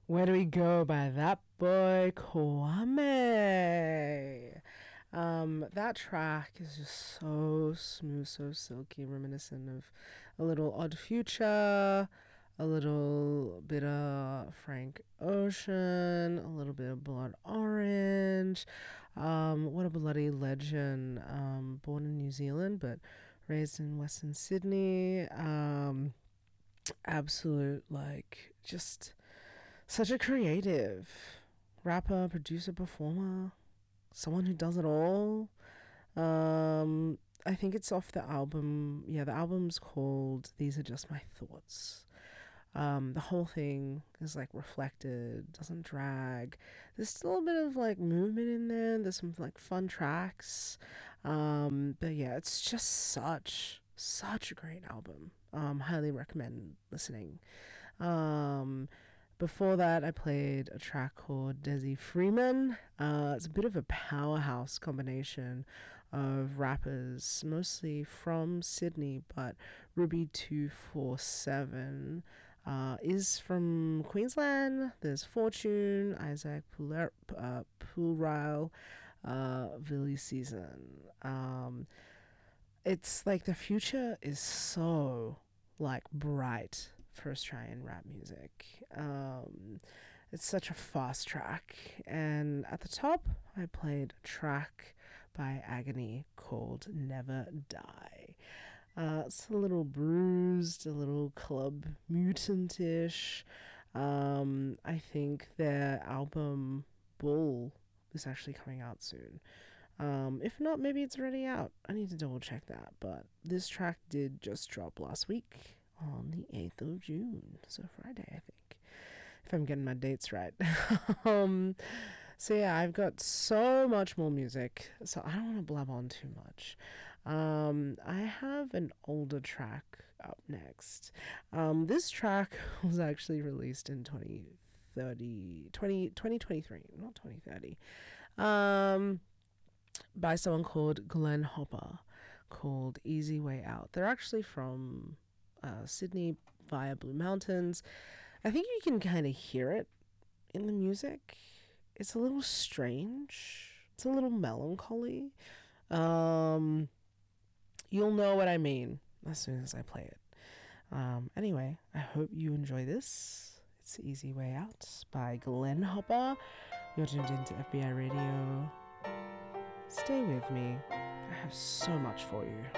Where Do We Go by that boy Kwame. That track is just so smooth, so silky, reminiscent of a little Odd Future, a little bit of Frank Ocean, a little bit of Blood Orange. What a bloody legend. Born in New Zealand, but raised in Western Sydney. Absolute, like, just such a creative rapper, producer, performer, someone who does it all. I think it's off the album. Yeah, the album's called These Are Just My Thoughts. The whole thing is like reflected, doesn't drag. There's still a bit of like movement in there. There's some like fun tracks. But yeah, it's just such a great album. Highly recommend listening. Um, Before that, I played a track called Desi Freeman. It's a bit of a powerhouse combination of rappers, mostly from Sydney, but Ruby247 is from Queensland. There's Fortune, Isaac Pulryle, Billy Season. It's like the future is so like bright for Australian rap music. It's such a fast track, and at the top, I played a track by Agony called Never Die. It's a little bruised, a little club mutantish. I think their album Bull is actually coming out soon. If not, maybe it's already out. I need to double check that. But this track did just drop last week on the 8th of June. So Friday, I think. If I'm getting my dates right. So yeah, I've got so much more music. So I don't want to blab on too much. I have an older track up next. This track was actually released in 2023, not 2030. By someone called Glenn Hopper, called Easy Way Out. They're actually from Sydney via Blue Mountains. I think you can kind of hear it in the music. It's a little strange. It's a little melancholy. You'll know what I mean as soon as I play it. Anyway, I hope you enjoy this. It's Easy Way Out by Glenn Hopper. You're tuned into FBI Radio. Stay with me. I have so much for you.